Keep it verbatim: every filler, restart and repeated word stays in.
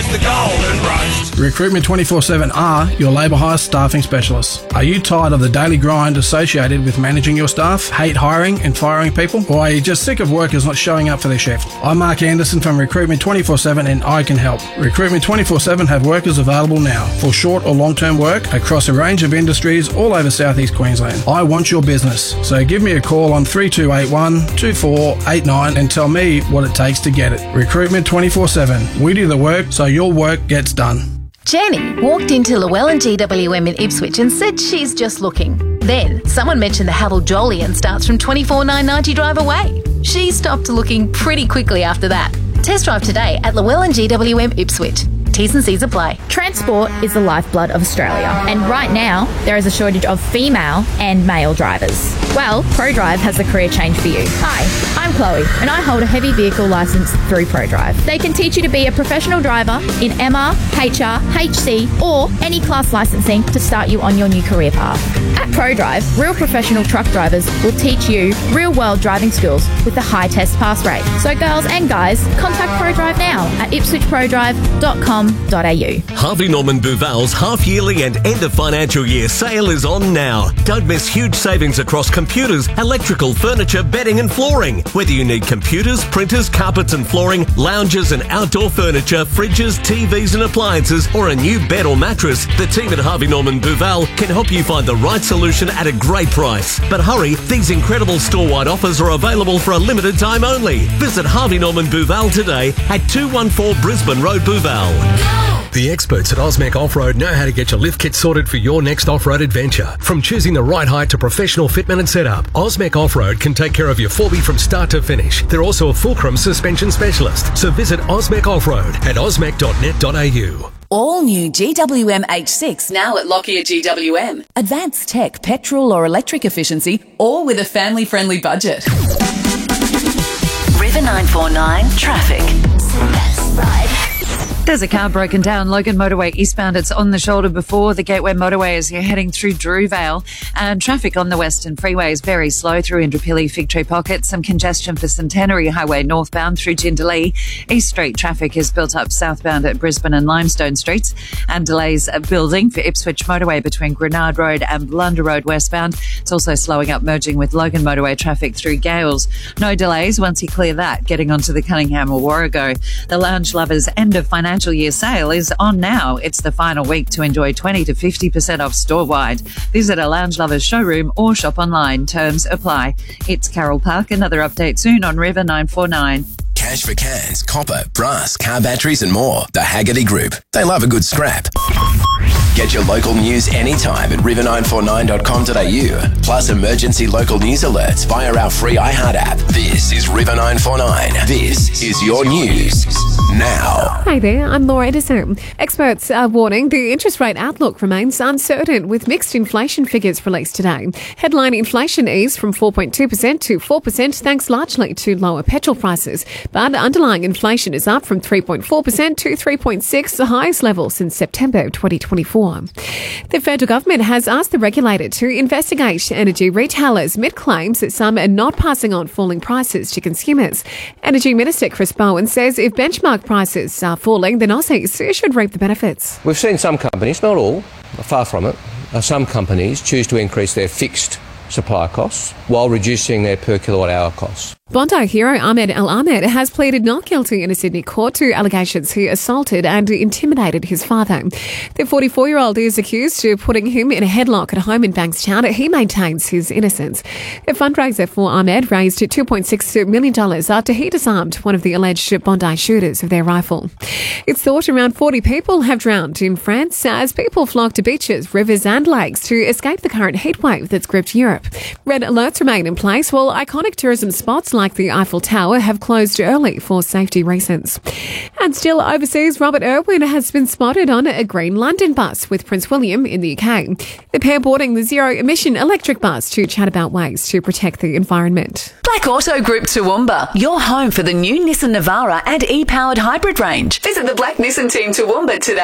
Rise the golden roast. Recruitment twenty-four seven are your labour hire staffing specialists. Are you tired of the daily grind associated with managing your staff, hate hiring and firing people? Or are you just sick of workers not showing up for their shift? I'm Mark Anderson from Recruitment twenty-four seven and I can help. Recruitment twenty-four seven have workers available now for short or long-term work across a range of industries all over southeast Queensland. I want your business, so give me a call on three two eight one, two four eight nine and tell me what it takes to get it. Recruitment twenty-four seven. We do the work so your work gets done. Jenny walked into Llewellyn G W M in Ipswich and said she's just looking. Then someone mentioned the Haval Jolyon starts from twenty-four nine ninety drive away. She stopped looking pretty quickly after that. Test drive today at Llewellyn G W M Ipswich. T's and C's apply. Transport is the lifeblood of Australia, and right now there is a shortage of female and male drivers. Well, ProDrive has a career change for you. Hi, I'm Chloe, and I hold a heavy vehicle licence through ProDrive. They can teach you to be a professional driver in M R, H R, H C, or any class licensing to start you on your new career path. At ProDrive, real professional truck drivers will teach you real-world driving skills with a high test pass rate. So girls and guys, contact ProDrive now at ipswich pro drive dot com. Harvey Norman Buval's half-yearly and end-of-financial year sale is on now. Don't miss huge savings across computers, electrical, furniture, bedding and flooring. Whether you need computers, printers, carpets and flooring, lounges and outdoor furniture, fridges, T Vs and appliances, or a new bed or mattress, the team at Harvey Norman Buval can help you find the right solution at a great price. But hurry, these incredible store-wide offers are available for a limited time only. Visit Harvey Norman Buval today at two one four Brisbane Road, Buval. The experts at Osmec Off-Road know how to get your lift kit sorted for your next off-road adventure. From choosing the right height to professional fitment and setup, Osmec Off-Road can take care of your four B from start to finish. They're also a fulcrum suspension specialist. So visit Osmec Off-Road at osmec dot net dot a u. All new G W M H six now at Lockyer G W M. Advanced tech, petrol or electric efficiency, all with a family-friendly budget. River nine four nine traffic. That's right. There's a car broken down Logan Motorway eastbound. It's on the shoulder before the Gateway Motorway as you're heading through Drewvale. And traffic on the Western Freeway is very slow through Indooroopilly Fig Tree Pocket. Some congestion for Centenary Highway northbound through Jindalee. East Street traffic is built up southbound at Brisbane and Limestone Streets. And delays are building for Ipswich Motorway between Grenard Road and Blunder Road westbound. It's also slowing up, merging with Logan Motorway traffic through Gales. No delays once you clear that, getting onto the Cunningham or Warrego. The Lounge Lovers end of financial year sale is on now. It's the final week to enjoy twenty to fifty percent off store-wide. Visit a Lounge Lovers showroom or shop online. Terms apply. It's Carol Park. Another update soon on River nine four nine. Cash for cans, copper, brass, car batteries and more. The Haggerty Group. They love a good scrap. Get your local news anytime at river nine four nine dot com dot a u. Plus emergency local news alerts via our free iHeart app. This is River nine four nine. This is your news now. Hi there, I'm Laura Edison. Experts are warning the interest rate outlook remains uncertain with mixed inflation figures released today. Headline inflation eased from four point two percent to four percent thanks largely to lower petrol prices. But underlying inflation is up from three point four percent to three point six percent, the highest level since September twenty twenty-four. The federal government has asked the regulator to investigate energy retailers amid claims that some are not passing on falling prices to consumers. Energy Minister Chris Bowen says if benchmark prices are falling, then Aussies should reap the benefits. We've seen some companies, not all, far from it, some companies choose to increase their fixed supply costs while reducing their per kilowatt hour costs. Bondi hero Ahmed El Ahmed has pleaded not guilty in a Sydney court to allegations he assaulted and intimidated his father. The forty-four-year-old is accused of putting him in a headlock at home in Bankstown. He maintains his innocence. A fundraiser for Ahmed raised two point six million dollars after he disarmed one of the alleged Bondi shooters of their rifle. It's thought around forty people have drowned in France as people flock to beaches, rivers and lakes to escape the current heatwave that's gripped Europe. Red alerts remain in place while iconic tourism spots like the Eiffel Tower have closed early for safety reasons. And still overseas, Robert Irwin has been spotted on a green London bus with Prince William in the U K. The pair boarding the zero-emission electric bus to chat about ways to protect the environment. Black Auto Group Toowoomba, your home for the new Nissan Navara and e-powered hybrid range. Visit the Black Nissan team Toowoomba today.